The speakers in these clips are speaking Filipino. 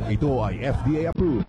Ito ay FDA approved.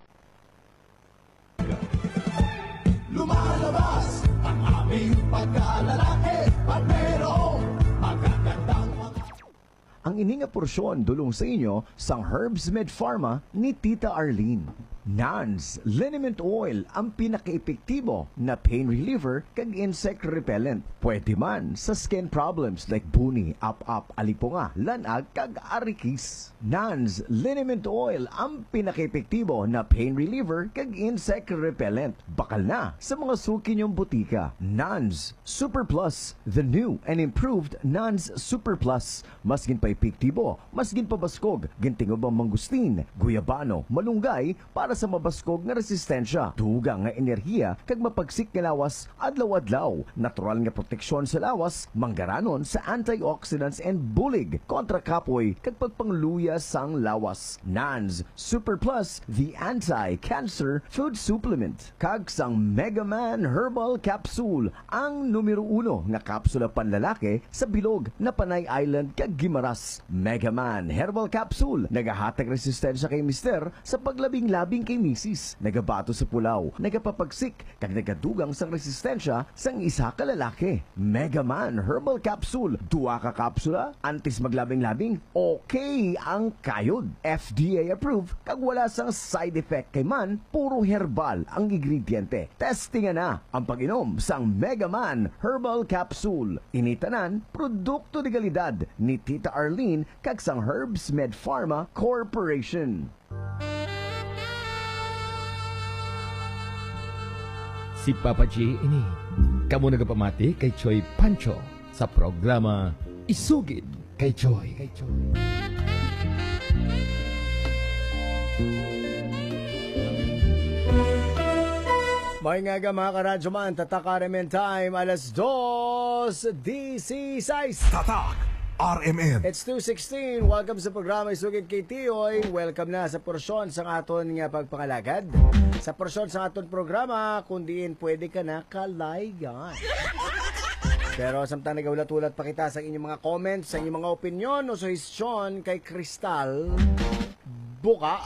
Lumalabas ang aming pagkalalaki at mayroong magagandang mga... Ang ini nga porsyon dulong sa inyo sang Herbs Med Pharma ni Tita Arlene. NANS Liniment Oil ang pinaka-epektibo na pain reliever kag insect repellent. Pwede man sa skin problems like buni, up-up, alipunga, lanag kag arikis. NANS Liniment Oil ang pinaka-epektibo na pain reliever kag insect repellent. Bakal na sa mga suki niyong butika. NANS Super Plus, the new and improved NANS Super Plus. Mas gin pa epektibo, mas gin pa baskog, gintingobang mangustin, guyabano, malunggay para sa mabaskog nga resistensya, dugang nga enerhiya kag mapagsik nga lawas adlaw-adlaw, natural nga proteksyon sa lawas, manggaranon sa antioxidants and bulig kontra kapoy kag pagpangluya sang lawas. NANS Super Plus, the anti-cancer food supplement, kag sang Mega Man Herbal Capsule, ang numero 1 nga kapsula panlalaki sa bilog na Panay Island kag Gimaras. Mega Man Herbal Capsule, nagahatag resistensya kay mister sa paglabing-labing kay misis, nagabato sa pulaw, nagapapagsik, kag nagadugang sang resistensya sang isa ka lalaki. Mega Man Herbal Capsule, duwa ka kapsula, antis maglabing-labing, okay ang kayod. FDA approved, kag wala sang side effect kay man, puro herbal ang ingrediente. Testingan na ang pag-inom sang Mega Man Herbal Capsule. Initanan, produkto de kalidad ni Tita Arlene kag sang Herbs Med Pharma Corporation. Si Papa G ini, kamu nagapamati kay Choy Pancho sa programa Isugid kay Choy. May nga mga karadyo man, tatak RMN time, alas 2 DC6. Tatak RMN. It's 2:16. Welcome sa programa Isugid kay Tiyoy. Welcome na sa porsyon sa aton nga pagpangalagad. Sa porsyon sa aton programa, kundiin pwede ka na kalaygan. Pero samtang nagaulat-ulat pa kita sa inyong mga comments, sa inyong mga opinion o suhestyon kay Crystal Buka.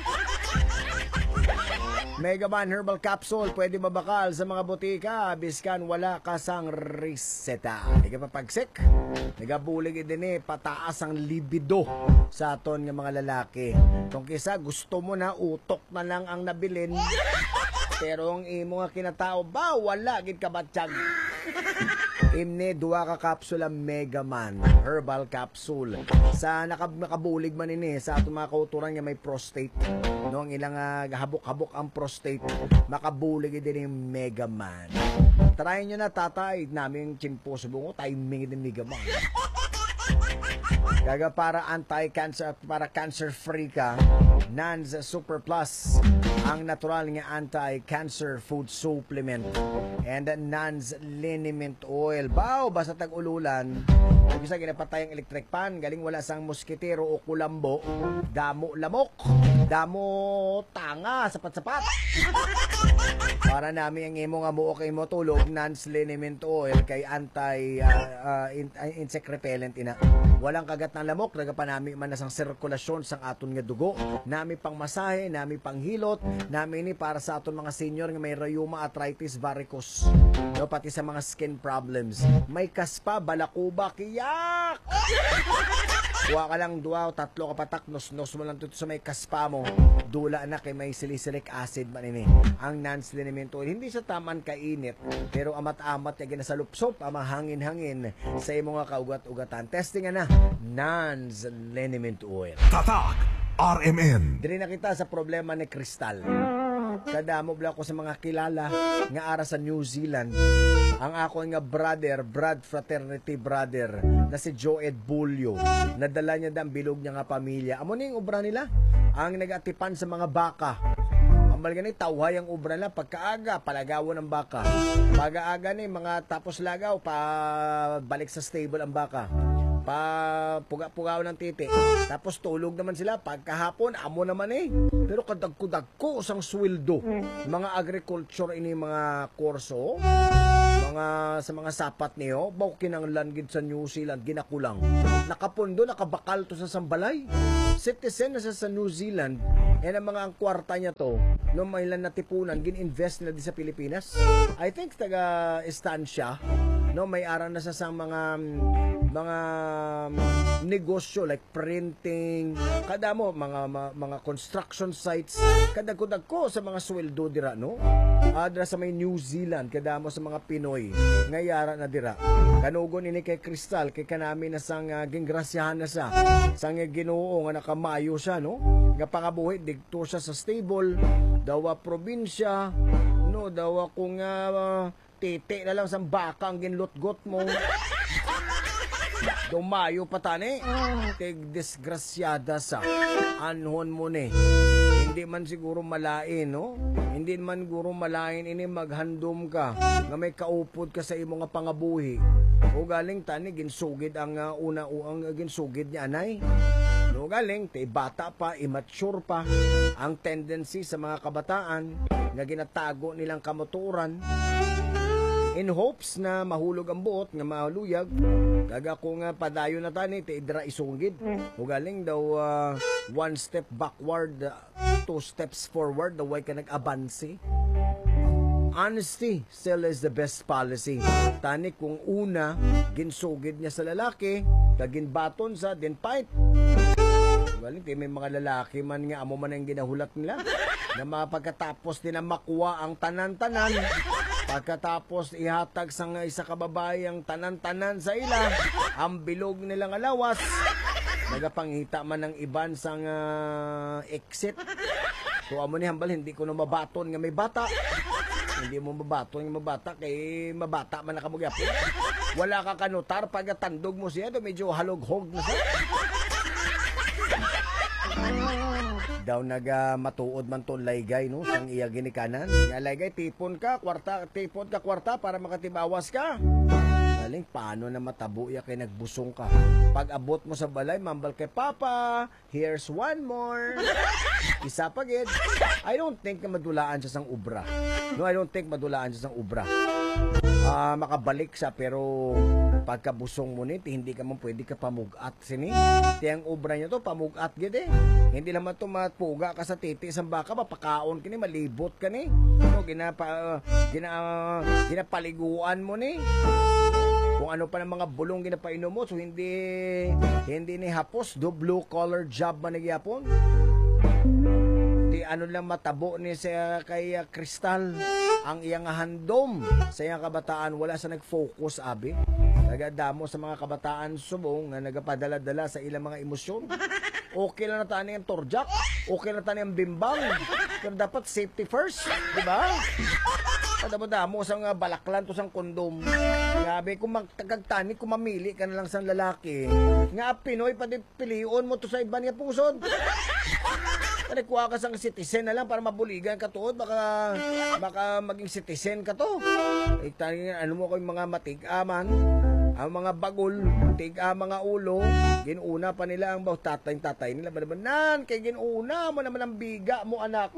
Mega Man Herbal Capsule, pwede mabakal sa mga butika, biskan wala kasang reseta. Nagapapagsik, nagabulig din pataas ang libido sa aton ng mga lalaki. Kung kisa gusto mo na, utok na lang ang nabilin. Pero ang imo nga kinatao, ba, wala gid kabatsyag. Imne, duwa ka kapsula Mega Man Herbal Capsule. Sa nakabulig man ini sa atong mga kauturan nga may prostate. No, ang ilang habok-habok ang prostate, makabulig din yung Mega Man. Try nyo na, tatay. Namin chinpo sa bungo, timing din Mega Man. Kaga para anti-cancer, para cancer-free ka, NANS Super Plus, ang natural nga anti-cancer food supplement. And NANS Liniment Oil. Bao, basta tag-ululan, bisa ginapatay ang electric pan, galing wala sang moskitero o kulambo, damo lamok, damo tanga, sapat-sapat. Para namin ang imo nga mo okay mo tulog, NANS Liniment Oil kay anti-insect repellent ina. Walang kagat ng lamok, nagapanami man na sang sirkulasyon sang aton nga dugo, nami pang masahe, nami pang hilot, nami ni para sa aton mga senior nga may rheuma, arthritis, varicose, no, pati sa mga skin problems. May kaspa, balakuba, kiyak! Kuha ka lang duwa o tatlo ka patak, nos-nos mo lang sa may kaspa mo, dula na kay may salicylic acid man ini. Ang NANS Liniment Oil, hindi siya taman kainit, pero amat-amat yung ginasalupsop, ama hangin-hangin sa imo nga kaugat-ugatan. Testing na, NANS Liniment Oil. Tatak RMN. Diri na kita sa problema ni Crystal. Kadamo bla ko sa mga kilala nga ara sa New Zealand. Ang ako nga brad fraternity brother na si Joed Bulyo. Nadala niya dang bilog niya nga pamilya. Amo ning ubra nila ang nagatipan sa mga baka. Ambal gani tawhay ang ubra nila pagkaaga palagawon ng baka. Pag-aaga ni mga tapos lagaw pa balik sa stable ang baka. Puga-pugaw ng titi. Tapos tulog naman sila. Pagkahapon, amo naman Pero kadagko-dagko sang sweldo. Mga agriculture ini mga kurso, sa mga sapat niyo, baw kinanglan gid sa New Zealand, ginakulang. Nakapundo, nakabakal to sa sambalay. Citizen na sa New Zealand, ang mga ang kwarta niya to, no may ilan natipunan, gin-invest nila di sa Pilipinas. I think taga estansya, no may ara na sa mga negosyo like printing, kada mo mga construction sites, kadag ko sa mga sweldo dira, no? Adra sa may New Zealand, kada mo sa mga Pinoy ngayara na dira. Kanugon ini kay Crystal, kay kanami na sang gingrasyahan na sa sang Ginoo nga nakamayo siya, no? Nga pangabuhi digto siya sa stable, dawa probinsya, no, dawa kung titi na lang sa baka ang ginlutgot mo. Dumayo pa tani. Tig disgrasyada sa anhon mo ni. Hindi man siguro malain, no? Hindi man siguro malain ini maghandom ka nga may kaupod ka sa imo nga pangabuhi. O galing tani ginsugid ang ang ginsugid niya anay. No galing tay bata pa, immature pa ang tendency sa mga kabataan nga ginatago nilang kamoturan in hopes na mahulog ang buot nga maluyag. Kaga kung padayon na tani te idra isungid. O galing daw one step backward, two steps forward, daw way ka nag-abansi. Honesty still is the best policy. Tani kung una ginsugid niya sa lalaki, kaginbaton sa din fight. Galing may mga lalaki man nga amo man ang ginahulat nila na mapagkatapos din na makuha ang tanan-tanan, pagkatapos ihatag sa isa ka babae ang tanan-tanan sa ila, ang bilog nilang alawas, nagapangita man ng iban sang exit. So amo ni hambal, hindi ko na mabaton nga may bata. Hindi mo mabaton nga mabata kay mabata man nakamugyapo. Wala ka kanutar pagkatandog mo siya, do medyo halog-hog na siya. Daw matuod man to laygay, no, sang iya ginikanan. Nga laygay tipon ka kwarta para makatibawas ka. Galing paano na matabo ya kay nagbusong ka. Pag abot mo sa balay, mambal kay Papa, here's one more. Isa pa gid. I don't think na madulaan siya sang ubra. No, I don't think madulaan siya sang ubra. Makabalik siya pero pagkabusong mo nit, hindi ka man pwede ka pamugat sini. Tiyang ubra niya to pamugat gid eh. Hindi naman to matpuga ka sa titi sa baka, mapakaon kini, malibot ka ni. No, ginapaliguan mo ni. Kung ano pa ng mga bulong ginapainom mo, so hindi ni hapos, do blue collar job man nagyapon. Di ano lang matabo ni sa kay Crystal ang iyang handom sa iyang kabataan, wala sa nag-focus abi. Nagadamo sa mga kabataan subong nga nagapadala-dala sa ilang mga emosyon. Okay lang na tani ang torjak, okay lang na tani ang bimbang, pero dapat safety first, di ba? Kadamo-damo sa nga balaklan to sang kondom. Grabe, kung magtagagtani, kung mamili ka na lang sang lalaki, nga Pinoy, pati pilion mo to sa iban nga pusod. Kuha ka sang citizen na lang para mabuligan ka to, baka maging citizen ka to. Ano mo ko yung mga matig-aman, ang mga bagol, tiga mga ulo, ginuna pa nila ang tatay nila. Banabanan, kay ginuna mo naman ang biga mo, anak.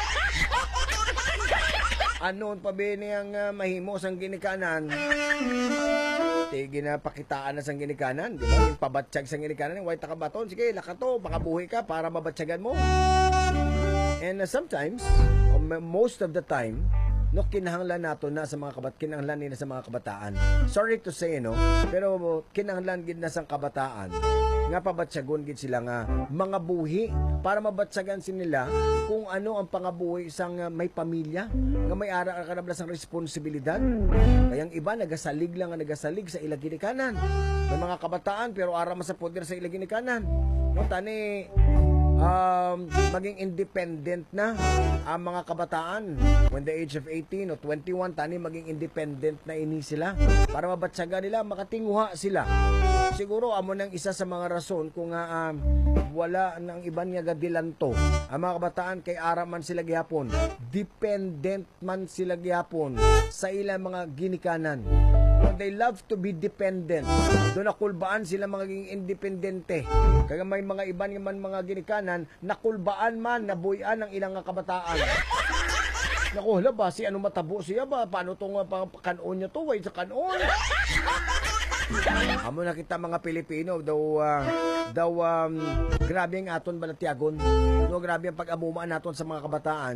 Anon pa ba niyang mahimo sang ginikanan? Ginapakitaan na sang ginikanan, di ba? Yung pabatsyag sang ginikanan, white takabaton, sige, lakato, makabuhi ka para mabatsyagan mo. And sometimes, most of the time, no, kinahanglan nato na sa mga kinahanglan nila sa mga kabataan. Sorry to say, no, pero kinahanglan gid na sang kabataan nga pabatsagon gid sila nga mga buhi para mabatsagan nila kung ano ang pangabuhi sang may pamilya nga may ara kanabla sang responsibilidad. Kayang iba nagasalig lang nga nagasalig sa ilang ginikanan. May mga kabataan pero ara man sa poder sa ilang ginikanan. No, tani maging independent na ang mga kabataan when the age of 18 o 21, tani maging independent na ini sila para mabatsaga nila, makatinguha sila. Siguro amo nang isa sa mga rason kung wala nang iban nga gadilanto ang mga kabataan kay ara man sila gihapon, dependent man sila gihapon sa ilang mga ginikanan. They love to be dependent. Doon nakulbaan sila maging independente. Kaya may mga iban man mga ginikanan, nakulbaan man, nabuyan ang ilang kabataan. Naku, hala ba, si ano matabo siya ba? Paano itong kanon niya to? Wait sa kanon. Amo na kita mga Pilipino daw grabe ang aton balatyagon. No, grabe ang pag-amuma naton sa mga kabataan.